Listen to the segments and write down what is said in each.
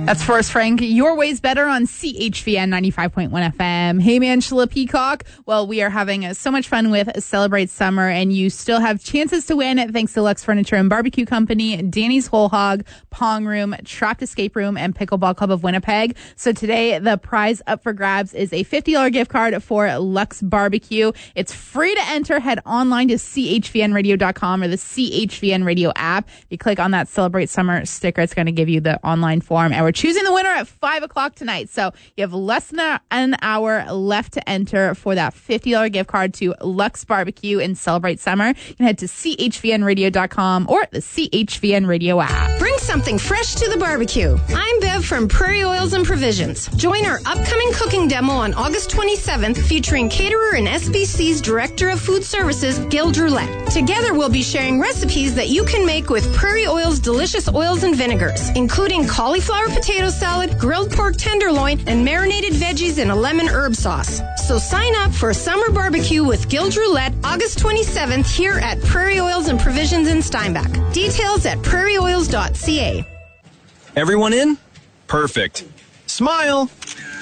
That's Forrest Frank. Your Way's Better on CHVN 95.1 FM. Hey, Angela Peacock. Well, we are having so much fun with Celebrate Summer, and you still have chances to win thanks to Lux Furniture and Barbecue Company, Danny's Whole Hog, Pong Room, Trapped Escape Room, and Pickleball Club of Winnipeg. So today, the prize up for grabs is a $50 gift card for Lux Barbecue. It's free to enter. Head online to chvnradio.com or the CHVN Radio app. You click on that Celebrate Summer sticker, it's going to give you the online form. And we're choosing the winner at 5 o'clock tonight. So you have less than an hour left to enter for that $50 gift card to Lux Barbecue and Celebrate Summer. You can head to chvnradio.com or the CHVN Radio app. Bring something fresh to the barbecue. I'm Bev from Prairie Oils and Provisions. Join our upcoming cooking demo on August 27th featuring caterer and SBC's Director of Food Services, Gil Droulette. Together we'll be sharing recipes that you can make with Prairie Oil's delicious oils and vinegars, including cauliflower potato salad, grilled pork tenderloin, and marinated veggies in a lemon herb sauce. So sign up for a summer barbecue with Gil Droulette August 27th here at Prairie Oils and Provisions in Steinbach. Details at prairieoils.ca. Everyone in? Perfect. Smile!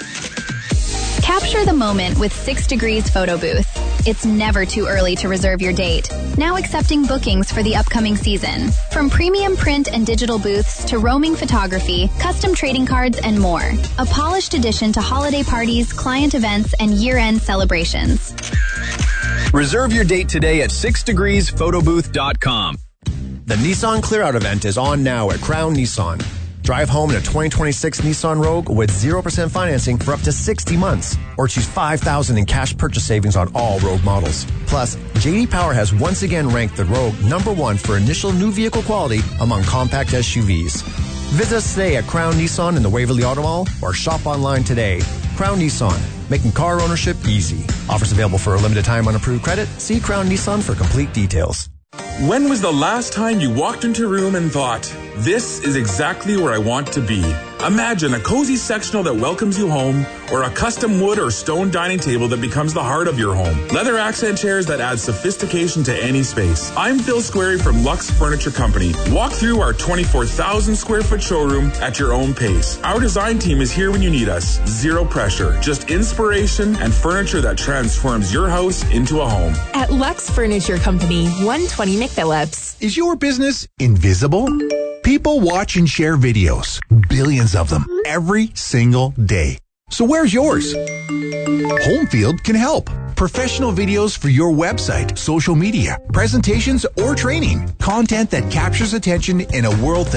Capture the moment with 6 Degrees Photo Booth. It's never too early to reserve your date. Now accepting bookings for the upcoming season. From premium print and digital booths to roaming photography, custom trading cards, and more. A polished addition to holiday parties, client events, and year-end celebrations. Reserve your date today at 6degreesphotoBooth.com. The Nissan Clear Out event is on now at Crown Nissan. Drive home in a 2026 Nissan Rogue with 0% financing for up to 60 months. Or choose $5,000 in cash purchase savings on all Rogue models. Plus, J.D. Power has once again ranked the Rogue #1 for initial new vehicle quality among compact SUVs. Visit us today at Crown Nissan in the Waverly Auto Mall or shop online today. Crown Nissan, making car ownership easy. Offers available for a limited time on approved credit. See Crown Nissan for complete details. When was the last time you walked into a room and thought, this is exactly where I want to be? Imagine a cozy sectional that welcomes you home, or a custom wood or stone dining table that becomes the heart of your home. Leather accent chairs that add sophistication to any space. I'm Phil Squarey from Lux Furniture Company. Walk through our 24,000 square foot showroom at your own pace. Our design team is here when you need us. Zero pressure, just inspiration and furniture that transforms your house into a home. At Lux Furniture Company, 120 McPhillips. Is your business invisible? People watch and share videos, billions of them, every single day. So where's yours? Homefield can help. Professional videos for your website, social media, presentations, or training. Content that captures attention in a world that